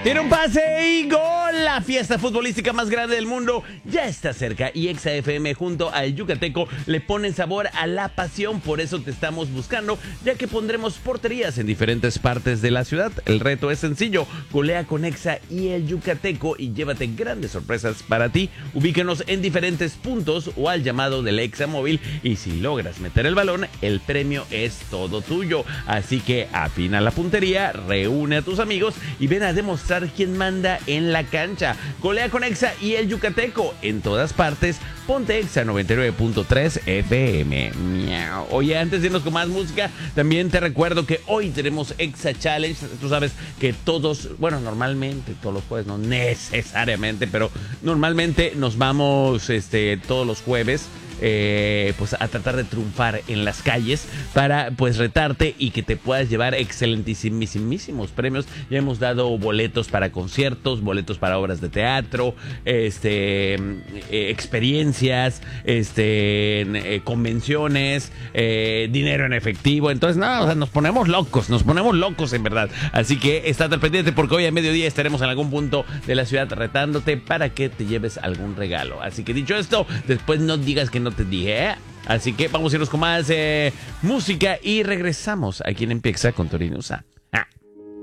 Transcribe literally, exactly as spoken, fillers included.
Tiene un pase y gol. La fiesta futbolística más grande del mundo ya está cerca y Exa F M junto al Yucateco le ponen sabor a la pasión. Por eso te estamos buscando, ya que pondremos porterías en diferentes partes de la ciudad. El reto es sencillo: golea con Exa y el Yucateco y llévate grandes sorpresas para ti. Ubíquenos en diferentes puntos o al llamado del Exa móvil, y si logras meter el balón, el premio es todo tuyo. Así que afina la puntería, reúne a tus amigos y ven a demostrar quién manda en la cancha. Golea con Exa y el Yucateco en todas partes. Ponte Exa noventa y nueve punto tres F M. Miau. Oye, antes de irnos con más música, también te recuerdo que hoy tenemos Exa Challenge. Tú sabes que todos, bueno, normalmente todos los jueves, no necesariamente, pero normalmente nos vamos este, todos los jueves Eh, pues a tratar de triunfar en las calles para pues retarte y que te puedas llevar excelentísimos premios. Ya hemos dado boletos para conciertos, boletos para obras de teatro, este eh, experiencias, este eh, convenciones, eh, dinero en efectivo. Entonces, no, o sea, nos ponemos locos, nos ponemos locos en verdad. Así que estate al pendiente, porque hoy a mediodía estaremos en algún punto de la ciudad retándote para que te lleves algún regalo. Así que dicho esto, después no digas que no te dije, ¿eh? Así que vamos a irnos con más eh, música y regresamos aquí en Exa con Tori Nusa.